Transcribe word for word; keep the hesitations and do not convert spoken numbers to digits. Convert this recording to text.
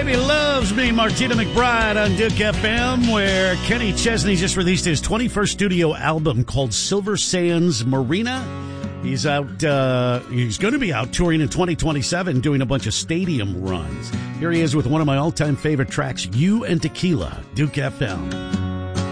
Baby Loves Me, Martina McBride on Duke F M, where Kenny Chesney just released his twenty-first studio album called Silver Sands Marina. He's out, uh, he's going to be out touring in twenty twenty-seven, doing a bunch of stadium runs. Here he is with one of my all-time favorite tracks, You and Tequila, Duke F M.